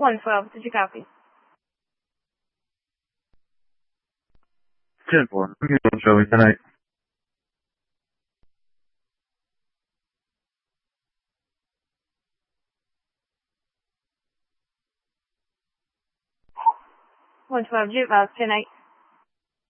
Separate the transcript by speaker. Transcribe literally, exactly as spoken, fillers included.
Speaker 1: one twelve, did you copy?
Speaker 2: ten four. I'm going Joey tonight.
Speaker 1: one twelve, Jute Valve, ten eight.